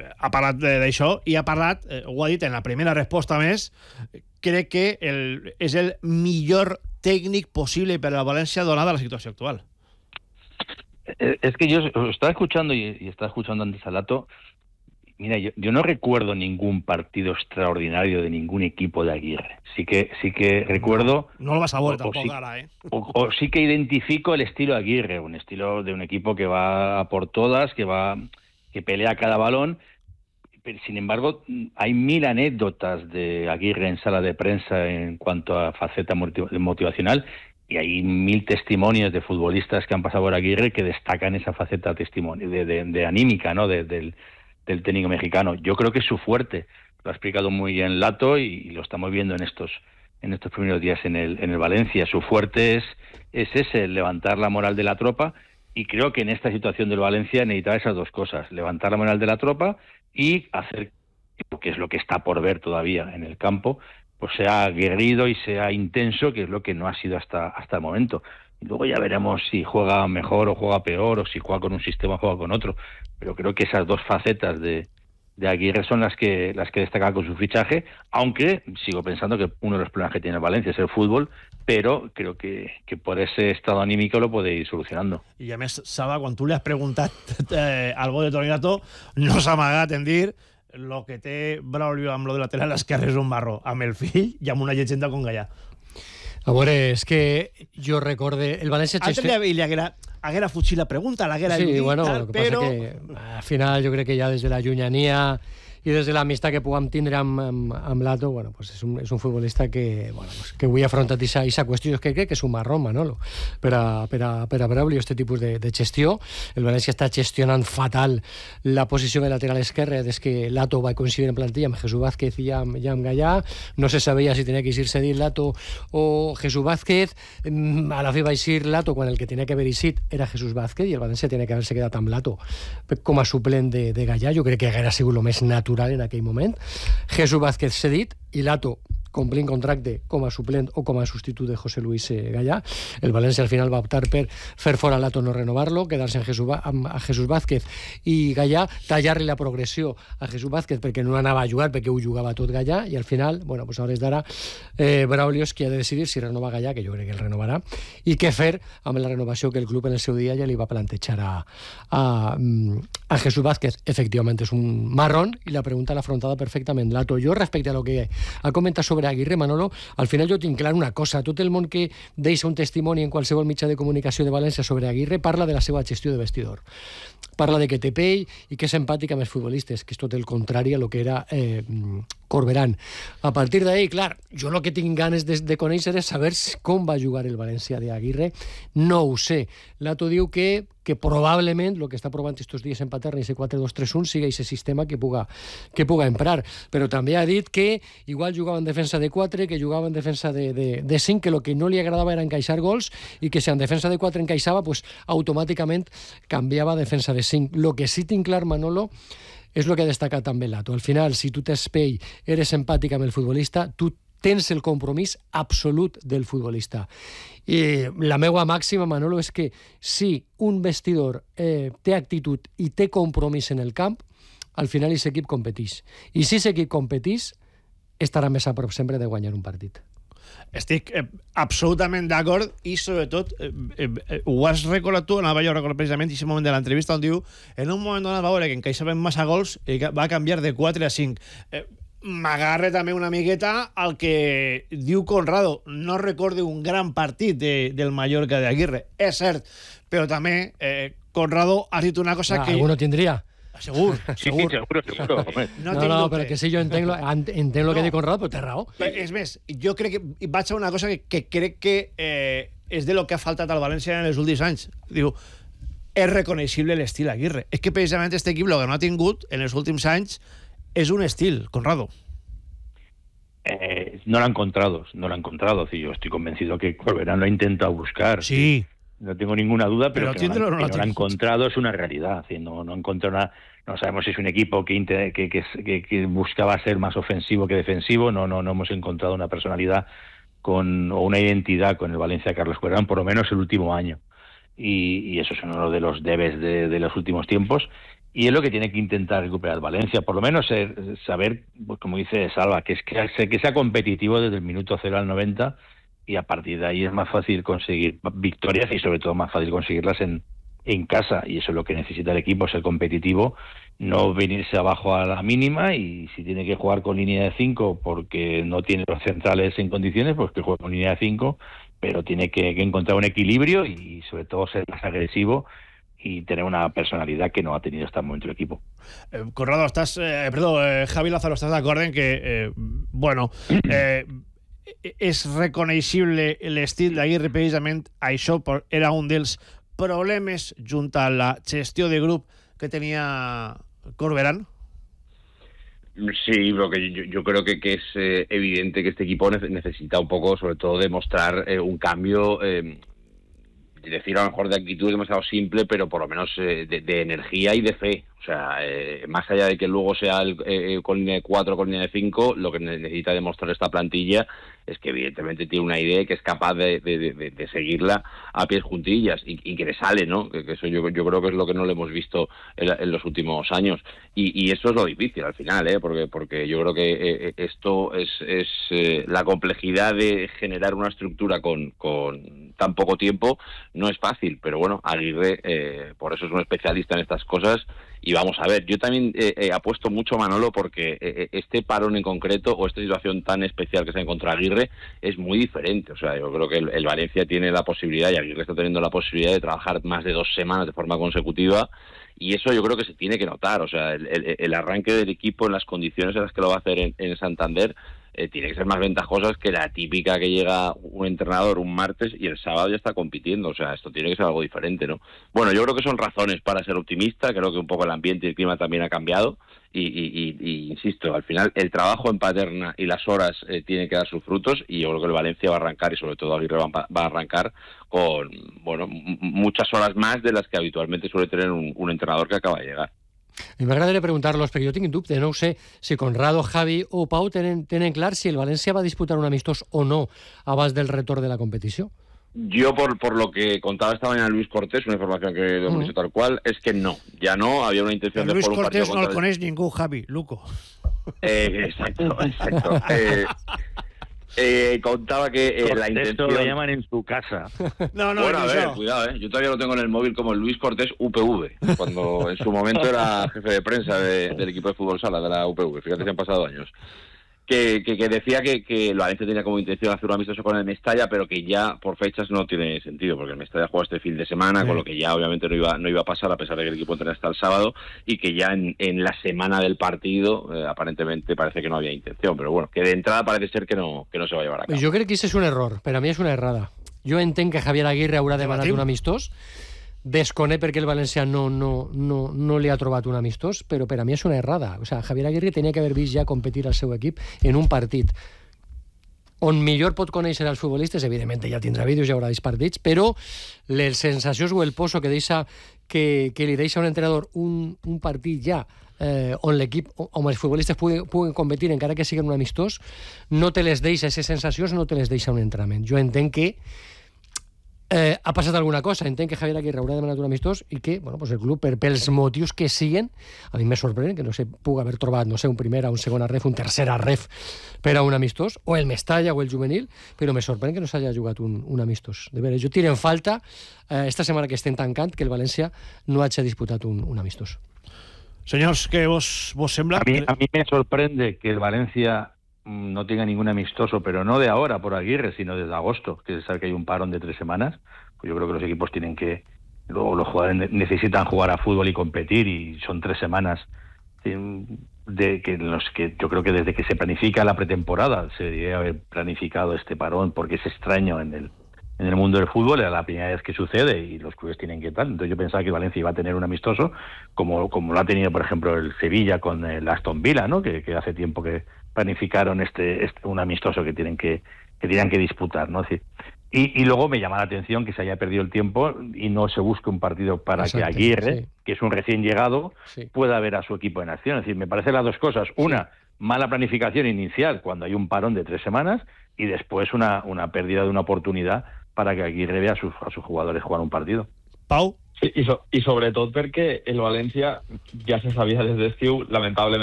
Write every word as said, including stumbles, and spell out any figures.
ha parlat d'això i ha parlat, eh, ho ha dit en la primera resposta més, crec que el, és el millor tècnic possible per a la València donada la situació actual. Es que yo estaba escuchando y, y estaba escuchando antes a Lato. Mira, yo, yo no recuerdo ningún partido extraordinario de ningún equipo de Aguirre. Sí que sí que recuerdo... No, no lo vas a ver tampoco sí, ahora, ¿eh? O, o sí que identifico el estilo Aguirre, un estilo de un equipo que va a por todas, que va que pelea cada balón. Pero, sin embargo, hay mil anécdotas de Aguirre en sala de prensa en cuanto a faceta motivacional. Y hay mil testimonios de futbolistas que han pasado por Aguirre que destacan esa faceta testimonio de, de, de anímica, ¿no? De, del, del técnico mexicano. Yo creo que es su fuerte. Lo ha explicado muy bien Lato y, y lo estamos viendo en estos en estos primeros días en el en el Valencia. Su fuerte es es ese, levantar la moral de la tropa, y creo que en esta situación del Valencia necesitaba esas dos cosas: levantar la moral de la tropa y hacer, que es lo que está por ver todavía en el campo, pues sea aguerrido y sea intenso, que es lo que no ha sido hasta hasta el momento. Y luego ya veremos si juega mejor o juega peor, o si juega con un sistema o juega con otro. Pero creo que esas dos facetas de, de Aguirre son las que las que destaca con su fichaje, aunque sigo pensando que uno de los problemas que tiene el Valencia es el fútbol, pero creo que, que por ese estado anímico lo puede ir solucionando. I a més, Saba, quan tu li has preguntat eh, algo de Toniato, no s'ha amagat en dir lo que té Braulio amb lo de lateral esquerre és un marró, amb el fill i amb una llegenda com Gallà. A veure, és que jo recorde... El València... Antes li, li haguera, haguera fugit la pregunta, l'haguera sí, dit, bueno, tal, lo que però... passa que al final jo crec que ja des de la llunyania i des de l'amistat que puguem tindre amb, amb, amb Lato, bueno, pues és, un, és un futbolista que, bueno, pues que avui ha afrontat aquesta qüestió. És que crec que és un marró, Manolo, per a, per a, per a Braulio, aquest tipus de, de gestió. El València està gestionant fatal la posició de lateral esquerre des que Lato va coincidir en plantilla amb Jesús Vázquez i amb, i amb Gallà. No se sabia si tenia que ir cedit Lato o Jesús Vázquez. A la fi va eixir Lato quan el que tenia que haver eixit era Jesús Vázquez, i el València tenia que haver-se quedat amb Lato com a suplent de, de Gallà. Jo crec que hauria sigut el més natural en aquell moment. Jesús Vázquez cedit i Lato complint contracte com a suplent o com a substitut de José Luis Gallà. El València al final va optar per fer fora Lato, no renovar-lo, quedar-se en Jesús, amb a Jesús Vázquez i Gallà, tallar-li la progressió a Jesús Vázquez perquè no anava a jugar, perquè ho jugava tot Gallà, i al final, bueno, pues a hores d'ara, eh, Braulio és qui ha de decidir si renova Gallà, que jo crec que el renovarà, i què fer amb la renovació que el club en el seu dia ja li va plantejar a, a, a Jesús Vázquez. Efectivament és un marrón, i la pregunta l'ha afrontada perfectament Lato. Jo, respecte a lo que ha comentat sobre Aguirre, Manolo, al final jo tinc clar una cosa: tot el món que deixa un testimoni en qualsevol mitjà de comunicació de València sobre Aguirre parla de la seva gestió de vestidor, parla de que té pell i que és empàtic amb els futbolistes, que és tot el contrari a lo que era eh, Corberán. A partir d'ahí, clar, jo el que tinc ganes de, de conèixer és saber com va jugar el València d'Aguirre. No ho sé. Lato diu que que probablement el que està provant estos dies en Paterna, ese quatre dos tres un, siga aquest sistema que puga, que puga emprar. Però també ha dit que igual jugava en defensa de quatre, que jugava en defensa de, de, de cinc, que el que no li agradava era encaixar gols, i que si en defensa de quatre encaixava, pues, automàticament canviava a defensa de cinc. Lo que sí tinc clar, Manolo, és el que ha destacat també Lato. Al final, si tu tens pell, eres empàtic amb el futbolista, tu tens el compromís absolut del futbolista. I la meva màxima, Manolo, és que si un vestidor eh, té actitud i té compromís en el camp, al final aquest equip competeix. I si aquest equip competeix, estarà més a prop sempre de guanyar un partit. Estic eh, absolutament d'acord, i sobretot eh, eh, ho has recordat tu, anava jo a recordar precisament aquest moment de l'entrevista on diu, en un moment donat va veure que encaixaven massa gols i va canviar de quatre a cinc. Eh, M'agarre també una miqueta al que diu Conrado. No recorde un gran partit de, del Mallorca d'Aguirre, és cert, però també eh, Conrado ha dit una cosa ah, que... Alguno tindria. Segur, sí, segur. Sí, seguro, seguro. No, no, no, però que sí, jo entenc, entenc el no. que diu Conrado, però té raó. És més, jo crec que vaig a una cosa que, que crec que eh, és de lo que ha faltat al València en els últims anys. Diu, és reconeixible l'estil Aguirre. És que precisament aquest equip el que no ha tingut en els últims anys es un estilo, Conrado. Eh, no lo ha encontrado, no lo ha encontrado. Yo estoy convencido que Corberán lo ha intentado buscar. Sí. No tengo ninguna duda, pero, pero que, no, no, que no no lo ha encontrado es una realidad. No, no ha encontrado una, no sabemos si es un equipo que, que, que, que buscaba ser más ofensivo que defensivo. No, no, no hemos encontrado una personalidad con, o una identidad con el Valencia de Carlos Corberán, por lo menos el último año. Y, y eso es uno de los debes de, de los últimos tiempos. Y es lo que tiene que intentar recuperar Valencia, por lo menos ser, saber, pues, como dice Salva, que es que, que sea competitivo desde el minuto cero al noventa, y a partir de ahí es más fácil conseguir victorias y sobre todo más fácil conseguirlas en, en casa, y eso es lo que necesita el equipo, ser competitivo, no venirse abajo a la mínima, y si tiene que jugar con línea de cinco porque no tiene los centrales en condiciones, pues que juegue con línea de cinco, pero tiene que, que encontrar un equilibrio y sobre todo ser más agresivo y tener una personalidad que no ha tenido hasta el momento el equipo. Eh, Conrado, estás, eh, perdón, eh, Javi Lázaro, ¿estás de acuerdo en que, eh, bueno, eh, és reconeixible l'estil d'Aguirre precisament això era un dels problemes junt a la gestió de grup que tenía Corberán? Sí, lo que yo, yo creo que, que es eh, evidente que este equipo necesita un poco, sobre todo, demostrar eh, un cambio, eh, decir a lo mejor de actitud demasiado simple, pero por lo menos eh, de, de energía y de fe. O sea, eh, más allá de que luego sea el, eh, con línea de cuatro, con línea de cinco, lo que necesita demostrar esta plantilla es que evidentemente tiene una idea y que es capaz de, de, de, de seguirla a pies juntillas y, y que le sale, ¿no? Que, que eso yo, yo creo que es lo que no le hemos visto en, en los últimos años. Y, y eso es lo difícil al final, ¿eh? Porque, porque yo creo que eh, esto es, es eh, la complejidad de generar una estructura con, con tan poco tiempo, no es fácil, pero bueno, Aguirre eh, por eso es un especialista en estas cosas. Y vamos a ver, yo también eh, eh, apuesto mucho, Manolo, porque eh, este parón en concreto o esta situación tan especial que se ha encontrado Aguirre es muy diferente. O sea, yo creo que el, el Valencia tiene la posibilidad, y Aguirre está teniendo la posibilidad de trabajar más de dos semanas de forma consecutiva, y eso yo creo que se tiene que notar. O sea, el, el, el arranque del equipo en las condiciones en las que lo va a hacer en, en Santander eh, tiene que ser más ventajosas que la típica que llega un entrenador un martes y el sábado ya está compitiendo. O sea, esto tiene que ser algo diferente, ¿no? Bueno, yo creo que son razones para ser optimista. Creo que un poco el ambiente y el clima también ha cambiado y, y, y, y insisto, al final el trabajo en Paterna y las horas eh, tienen que dar sus frutos, y yo creo que el Valencia va a arrancar, y sobre todo Aguirre va, va a arrancar con, bueno, m- muchas horas más de las que habitualmente suele tener un, un entrenador que acaba de llegar. A mi m'agradaria preguntar-los, perquè jo tinc dubte, no ho sé, si Conrado, Javi o Pau tenen, tenen clar si el València va disputar un amistós o no abans del retorn de la competició. Yo, por, por lo que contaba esta mañana Luis Cortés, una información que hemos dicho tal cual, es que no, ya no, había una intención el de Luis jugar un partido Cortés no contra el coneix ningú, Javi, Luco. Eh, exacto, exacto. Eh, eh, contaba que eh, la intención... lo llaman en su casa. No, no, bueno, a ver, eso. cuidado, ¿eh? Yo todavía lo tengo en el móvil como Luis Cortés U P V, cuando en su momento era jefe de prensa de, del equipo de fútbol sala de la U P V. Fíjate, se han pasado años. Que, que, que decía que, que el Valencia tenía como intención hacer un amistoso con el Mestalla, pero que ya por fechas no tiene sentido, porque el Mestalla juega este fin de semana, sí, con lo que ya obviamente no iba no iba a pasar, a pesar de que el equipo entrena hasta el sábado, y que ya en, en la semana del partido eh, aparentemente parece que no había intención, pero bueno, que de entrada parece ser que no, que no se va a llevar a cabo. Jo crec que això és un error, per a mi és una errada. Jo entenc que Javier Aguirre haurà demanat un amistós, desconec perquè el València no, no, no, no li ha trobat un amistós, però per a mi és una errada. O sea, Javier Aguirre tenia que haver vist ja competir al seu equip en un partit on millor pot conèixer els futbolistes, evidentment ja tindrà vídeos, ja haurà vist partits, però les sensacions o el poso que, deixa, que, que li deixa un entrenador un, un partit ja eh, on l'equip, on els futbolistes puguen, puguen competir encara que siguin un amistós, no te les deixa, aquestes sensacions no te les deixa un entrenament. Jo entenc que Eh, ha passat alguna cosa, entenc que Javier Aguirre haurà demanat un amistós i que, bueno, pues el club, per, pels motius que siguen, a mi me sorprèn que no se pugui haver trobat, no sé, un primera, un segona ref, un tercera ref per a un amistós, o el Mestalla o el juvenil, però me sorprèn que no s'hagi jugat un, un amistós. De veres, jo tiro en falta eh, esta setmana que estem tancant que el València no hagi disputat un, un amistós. Senyors, què vos, vos sembla? A mí, a mí me sorprende que el Valencia no tenga ningún amistoso, pero no de ahora por Aguirre, sino desde agosto, que sabe que hay un parón de tres semanas. Pues yo creo que los equipos tienen que, luego los jugadores necesitan jugar a fútbol y competir, y son tres semanas de que los que yo creo que desde que se planifica la pretemporada se debería haber planificado este parón, porque es extraño en el en el mundo del fútbol, es la primera vez que sucede y los clubes tienen que tal. Entonces yo pensaba que Valencia iba a tener un amistoso, como, como lo ha tenido, por ejemplo, el Sevilla con el Aston Villa, ¿no? Que, que hace tiempo que planificaron este, este un amistoso que tienen que, que tenían que disputar, ¿no? Es decir, y, y luego me llama la atención que se haya perdido el tiempo y no se busque un partido para Exacto, que Aguirre, sí. que es un recién llegado, sí. pueda ver a su equipo en acción. Es decir, me parecen las dos cosas. Una, sí. mala planificación inicial cuando hay un parón de tres semanas, y después una, una pérdida de una oportunidad para que Aguirre vea a sus, a sus jugadores jugar un partido. Pau? Sí, i, so, i sobretot perquè el València ja se sabia des d'estiu, lamentablement